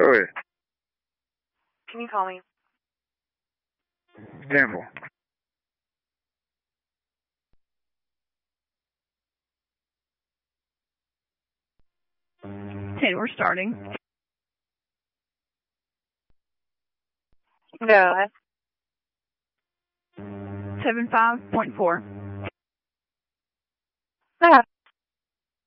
Go ahead. Can you call me? Denver. Okay, we're starting. No. 75.4. Yeah.